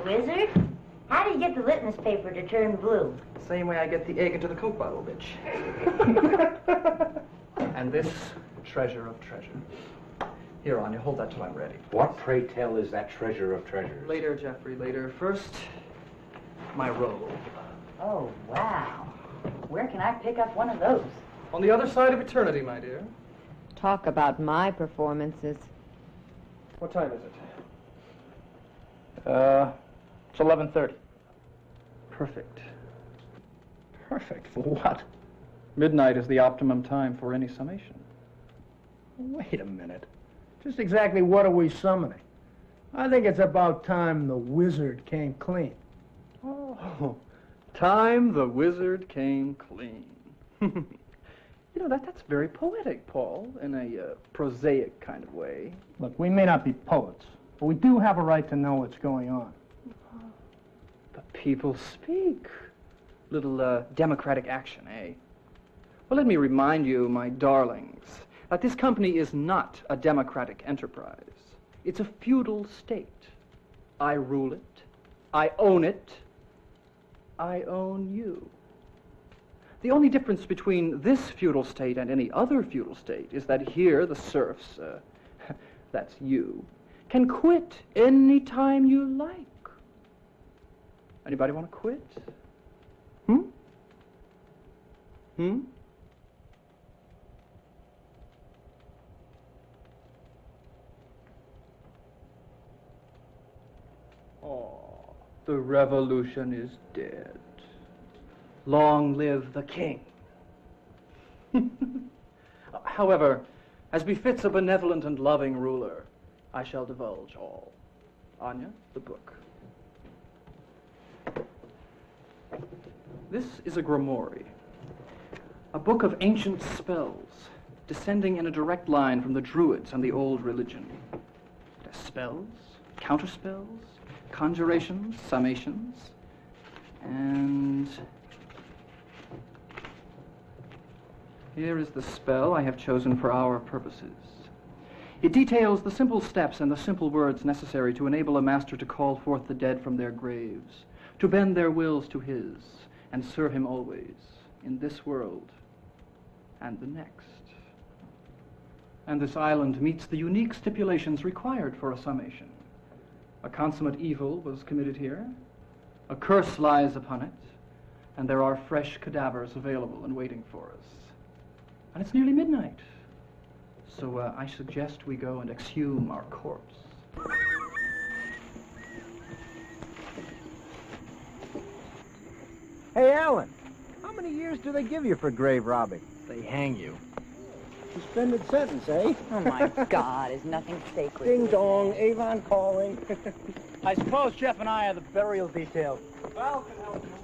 wizard? How do you get the litmus paper to turn blue? Same way I get the egg into the Coke bottle, bitch. And this treasure of treasure. Here, Anya, hold that till I'm ready. What, pray tell, is that treasure of treasures? Later, Jeffrey, later. First, my robe. Oh, wow. Where can I pick up one of those? On the other side of eternity, my dear. Talk about my performances. What time is it? It's 11:30. Perfect. Perfect for what? Midnight is the optimum time for any summation. Wait a minute. Just exactly what are we summoning? I think it's about time the wizard came clean. Oh, time the wizard came clean. You know, that's very poetic, Paul, in a prosaic kind of way. Look, we may not be poets, but we do have a right to know what's going on. The people speak. Little democratic action, eh? Well, let me remind you, my darlings, that this company is not a democratic enterprise. It's a feudal state. I rule it. I own it. I own you. The only difference between this feudal state and any other feudal state is that here the serfs, that's you, can quit any time you like. Anybody want to quit? Oh, the revolution is dead. Long live the king. However, as befits a benevolent and loving ruler, I shall divulge all. Anya, the book. This is a grimoire, a book of ancient spells, descending in a direct line from the Druids and the old religion. It has spells, counterspells, conjurations, summations, and here is the spell I have chosen for our purposes. It details the simple steps and the simple words necessary to enable a master to call forth the dead from their graves, to bend their wills to his, and serve him always, in this world and the next. And this island meets the unique stipulations required for a summation. A consummate evil was committed here, a curse lies upon it, and there are fresh cadavers available and waiting for us. And it's nearly midnight, so I suggest we go and exhume our corpse. Hey, Alan, how many years do they give you for grave robbing? They hang you. Suspended sentence, eh? Oh, my God, is nothing sacred? Ding dong, Avon calling. I suppose Jeff and I are the burial detail. Well, can help